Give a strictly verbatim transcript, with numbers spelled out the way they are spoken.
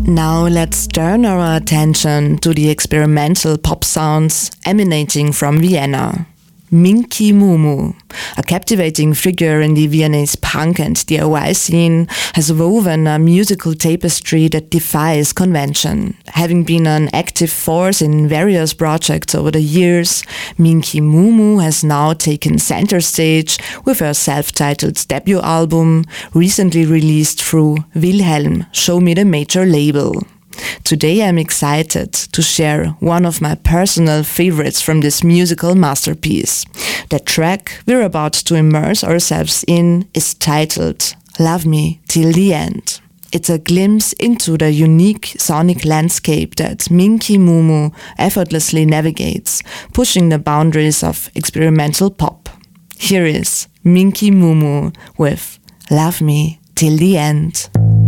Now let's turn our attention to the experimental pop sounds emanating from Vienna. Minky Mumu, a captivating figure in the Viennese punk and D I Y scene, has woven a musical tapestry that defies convention. Having been an active force in various projects over the years, Minky Mumu has now taken center stage with her self-titled debut album, recently released through Wilhelm, Show Me the Major label. Today I'm excited to share one of my personal favorites from this musical masterpiece. The track we're about to immerse ourselves in is titled Love Me Till the End. It's a glimpse into the unique sonic landscape that Minky Mumu effortlessly navigates, pushing the boundaries of experimental pop. Here is Minky Mumu with Love Me Till the End.